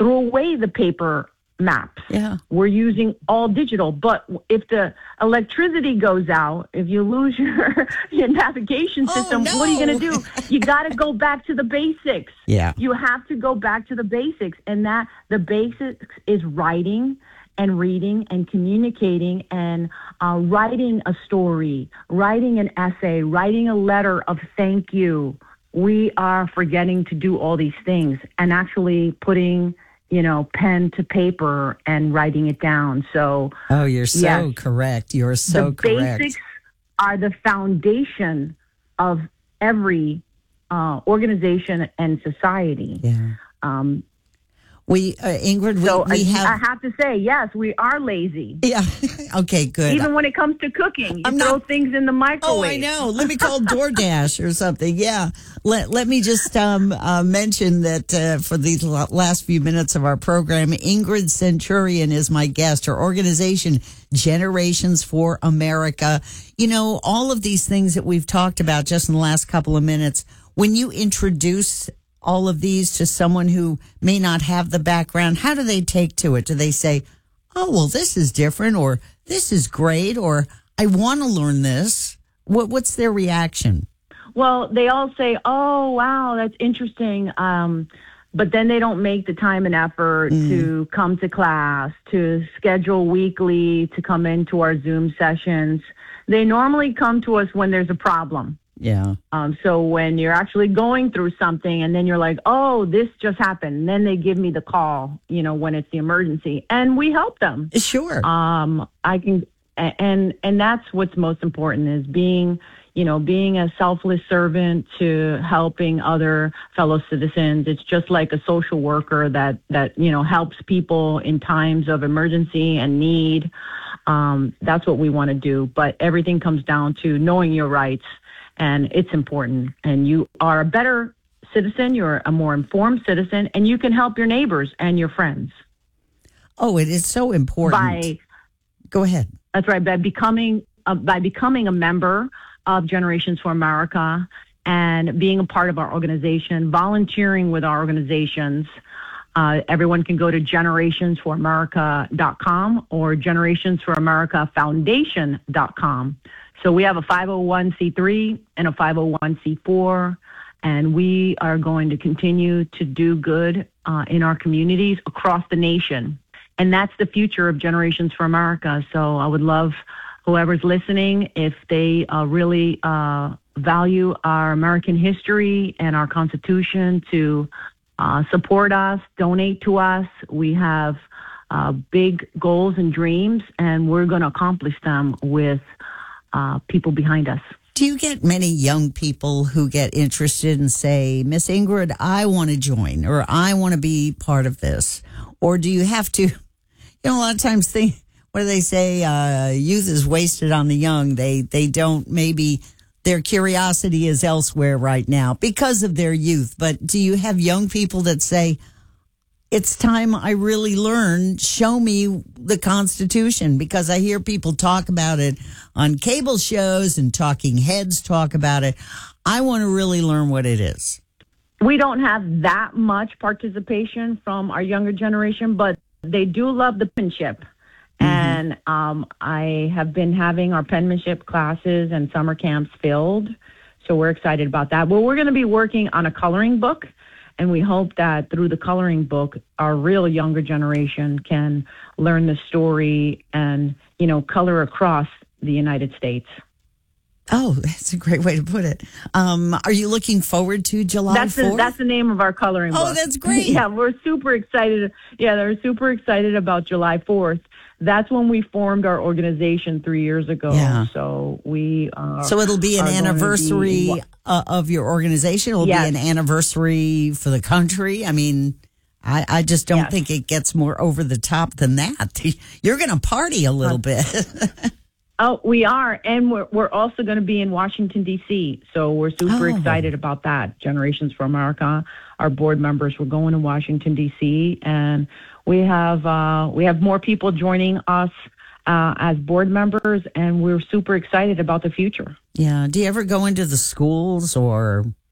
threw away the paper maps. Yeah. We're using all digital. But if the electricity goes out, if you lose your navigation system, what are you going to do? You got to go back to the basics. Yeah. You have to go back to the basics. And that the basics is writing and reading and communicating and writing a story, writing an essay, writing a letter of thank you. We are forgetting to do all these things and actually putting, pen to paper and writing it down. So, you're so correct. You're so correct. The basics are the foundation of every organization and society. Yeah. Ingrid, I have to say, yes, we are lazy. Yeah. Okay, good. Even when it comes to cooking, you throw things in the microwave. Oh, I know. Let me call DoorDash or something. Yeah. Let me just mention that for these last few minutes of our program, Ingrid Centurion is my guest. Her organization, Generations for America. All of these things that we've talked about just in the last couple of minutes, when you introduce all of these to someone who may not have the background, how do they take to it? Do they say, oh, well, this is different, or this is great, or I want to learn this? What's their reaction? Well, they all say, oh, wow, that's interesting. But then they don't make the time and effort to come to class, to schedule weekly, to come into our Zoom sessions. They normally come to us when there's a problem. Yeah. So when you're actually going through something and then you're like, oh, this just happened. And then they give me the call, when it's the emergency, and we help them. Sure. I can, and that's what's most important is being a selfless servant to helping other fellow citizens. It's just like a social worker that helps people in times of emergency and need. That's what we want to do. But everything comes down to knowing your rights. And it's important. And you are a better citizen. You're a more informed citizen. And you can help your neighbors and your friends. Oh, it is so important. Go ahead. That's right. By becoming a member of Generations for America and being a part of our organization, volunteering with our organizations, everyone can go to generationsforamerica.com or generationsforamericafoundation.com. So we have a 501c3 and a 501c4, and we are going to continue to do good in our communities across the nation. And that's the future of Generations for America. So I would love whoever's listening, if they really value our American history and our Constitution, to support us, donate to us. We have big goals and dreams, and we're going to accomplish them with people behind us. Do you get many young people who get interested and say, Miss Ingrid, I want to join, or I want to be part of this? Or do you have to, a lot of times what do they say? Youth is wasted on the young. They don't, maybe their curiosity is elsewhere right now because of their youth. But do you have young people that say, it's time I really learn, show me the Constitution? Because I hear people talk about it on cable shows and talking heads talk about it. I want to really learn what it is. We don't have that much participation from our younger generation, but they do love the penmanship. And I have been having our penmanship classes and summer camps filled. So we're excited about that. Well, we're going to be working on a coloring book. And we hope that through the coloring book, our real younger generation can learn the story and, color across the United States. Oh, that's a great way to put it. Are you looking forward to July 4th? That's the name of our coloring book. Oh, that's great. Yeah, we're super excited. Yeah, they're super excited about July 4th. That's when we formed our organization 3 years ago. Yeah. So we So it'll be an anniversary of your organization. It'll be an anniversary for the country. I mean, I just don't think it gets more over the top than that. You're going to party a little bit. Oh, we are. And we're also going to be in Washington, D.C. So we're super excited about that. Generations for America, our board members, we're going to Washington, D.C. And we have more people joining us as board members, and we're super excited about the future. Yeah. Do you ever go into the schools or